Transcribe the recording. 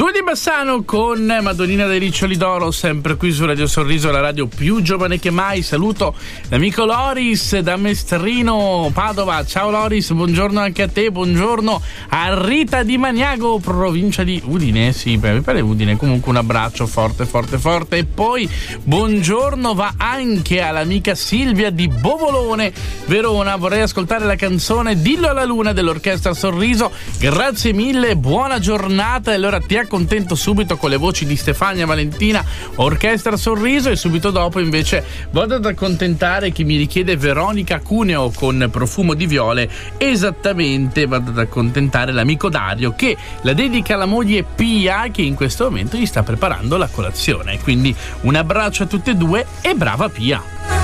Due di Bassano con Madonnina dei Riccioli d'Oro, sempre qui su Radio Sorriso, la radio più giovane che mai. Saluto l'amico Loris da Mestrino, Padova. Ciao Loris, buongiorno anche a te, buongiorno a Rita di Maniago, provincia di Udine. Sì, mi pare Udine, comunque un abbraccio forte forte forte. E poi buongiorno va anche all'amica Silvia di Bovolone, Verona. Vorrei ascoltare la canzone Dillo alla Luna dell'Orchestra Sorriso. Grazie mille, buona giornata. E allora ti accontento subito con le voci di Stefania Valentina, Orchestra Sorriso, e subito dopo invece vado ad accontentare chi mi richiede Veronica Cuneo con Profumo di Viole. Esattamente, vado ad accontentare l'amico Dario che la dedica alla moglie Pia, che in questo momento gli sta preparando la colazione. Quindi un abbraccio a tutte e due e brava Pia.